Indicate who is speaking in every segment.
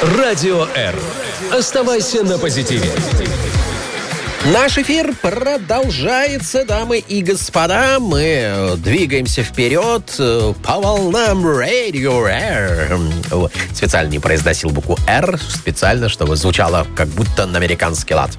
Speaker 1: Радио Р. Оставайся на позитиве.
Speaker 2: Наш эфир продолжается, дамы и господа. Мы двигаемся вперед по волнам Radio Air. Специально не произносил букву R, специально, чтобы звучало как будто на американский лад.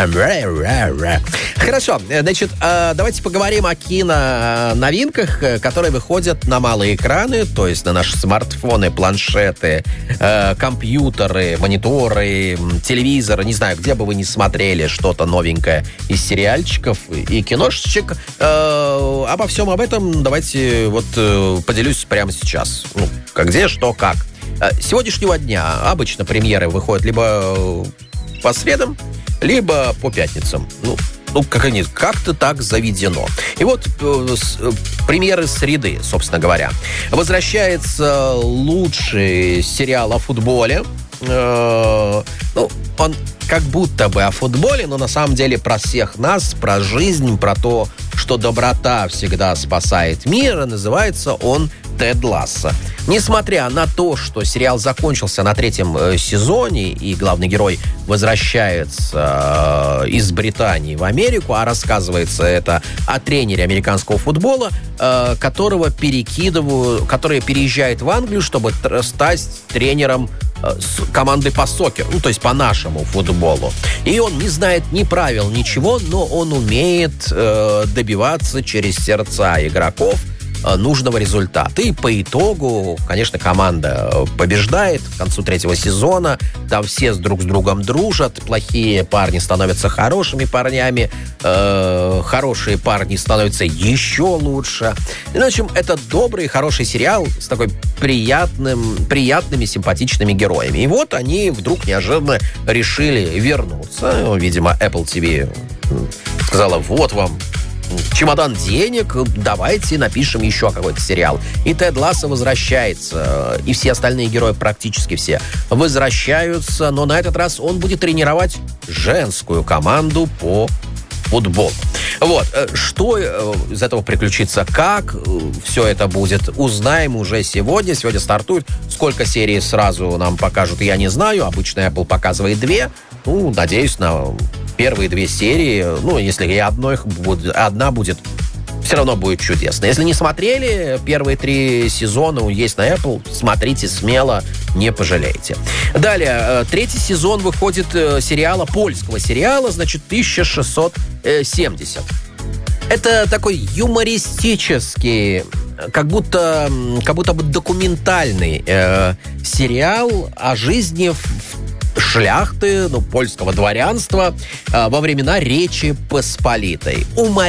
Speaker 2: Хорошо, значит, давайте поговорим о киноновинках, которые выходят на малые экраны, то есть на наши смартфоны, планшеты, компьютеры, мониторы, телевизоры. Не знаю, где бы вы ни смотрели что-то новенькое из сериальчиков и киношечек. Обо всем об этом давайте поделюсь прямо сейчас. Где, что, как. С сегодняшнего дня обычно премьеры выходят либо по средам, либо по пятницам. Как-то так заведено. И вот премьеры среды, собственно говоря. Возвращается лучший сериал о футболе. Он как будто бы о футболе, но на самом деле про всех нас, про жизнь, про то, что доброта всегда спасает мир. Называется он «Тед Лассо». Несмотря на то, что сериал закончился на 3-м сезоне, и главный герой возвращается из Британии в Америку, а рассказывается это о тренере американского футбола, который переезжает в Англию, чтобы стать тренером команды по сокеру, то есть по нашему футболу. И он не знает ни правил, ничего, но он умеет добиваться через сердца игроков нужного результата. И по итогу, конечно, команда побеждает к концу 3-го сезона. Там все друг с другом дружат. Плохие парни становятся хорошими парнями. Хорошие парни становятся еще лучше. В общем, это добрый, хороший сериал с такой приятными, симпатичными героями. И вот они вдруг неожиданно решили вернуться. Видимо, Apple TV сказала: вот вам чемодан денег, давайте напишем еще какой-то сериал. И Тед Лассо возвращается, и все остальные герои, практически все, возвращаются, но на этот раз он будет тренировать женскую команду по футболу. Что из этого приключится, как все это будет, узнаем уже сегодня. Сегодня стартует. Сколько серий сразу нам покажут, я не знаю. Обычно Apple показывает 2. Надеюсь на первые 2 серии. Если и одна будет, все равно будет чудесно. Если не смотрели первые 3 сезона, есть на Apple, смотрите смело, не пожалеете. Далее, 3-й сезон выходит польского сериала, 1670. Это такой юмористический, как будто бы документальный сериал о жизни шляхты, польского дворянства во времена Речи Посполитой.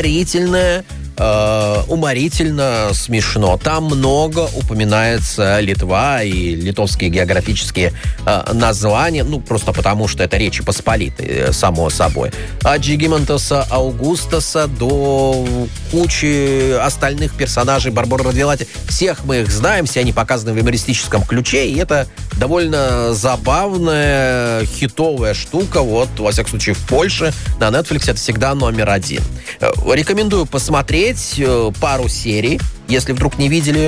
Speaker 2: Уморительно смешно. Там много упоминается Литва и литовские географические названия, просто потому, что это Речи Посполитой, само собой. От Жигимонтаса Аугустаса до кучи остальных персонажей, Барбары Радвилати. Всех мы их знаем, все они показаны в юмористическом ключе, и это довольно забавная, хитовая штука. Во всяком случае, в Польше на Netflix это всегда номер 1. Рекомендую посмотреть пару серий, если вдруг не видели.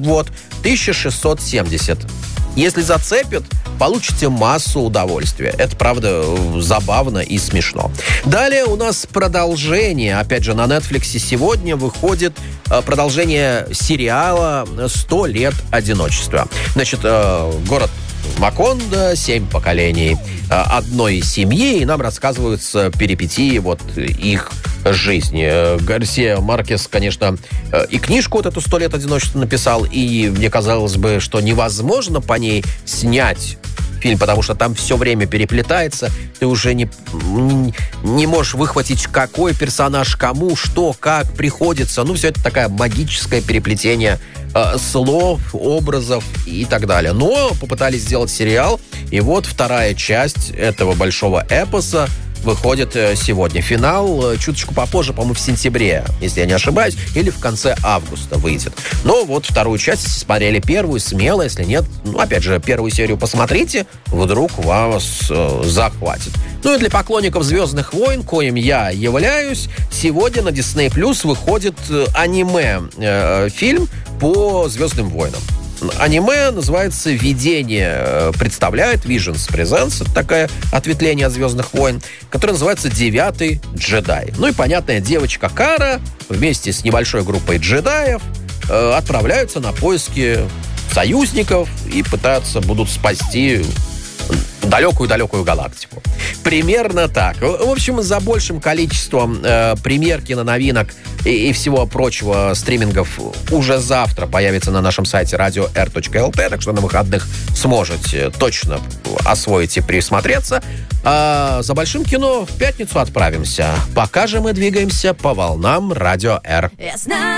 Speaker 2: 1670. Если зацепит, получите массу удовольствия. Это, правда, забавно и смешно. Далее у нас продолжение. Опять же, на Netflix сегодня выходит продолжение сериала «100 лет одиночества». Город Макондо, 7 поколений одной семьи, и нам рассказываются перипетии их жизни. Гарсия Маркес, конечно, и книжку эту «100 лет одиночества» написал, и мне казалось бы, что невозможно по ней снять фильм, потому что там все время переплетается, ты уже не можешь выхватить, какой персонаж кому, что, как приходится. Все это такое магическое переплетение слов, образов и так далее. Но попытались сделать сериал, и 2-я часть этого большого эпоса выходит сегодня. Финал чуточку попозже, по-моему, в сентябре, если я не ошибаюсь, или в конце августа выйдет. Но 2-ю часть, если смотрели первую, смело, если нет, опять же, 1-ю серию посмотрите, вдруг вас захватит. И для поклонников «Звездных войн», коим я являюсь, сегодня на Disney Plus выходит аниме-фильм по «Звездным войнам». аниме называется «Видение». Представляет Visions Presents. Это такое ответвление от «Звездных войн», которое называется «Девятый джедай». Ну и, понятная девочка Кара вместе с небольшой группой джедаев отправляются на поиски союзников и будут спасти далекую-далекую галактику. Примерно так. В общем, за большим количеством премьер, киноновинок и всего прочего стримингов уже завтра появится на нашем сайте radio.r.lt, так что на выходных сможете точно освоить и присмотреться. А за большим кино в пятницу отправимся. Пока же мы двигаемся по волнам Радио Р.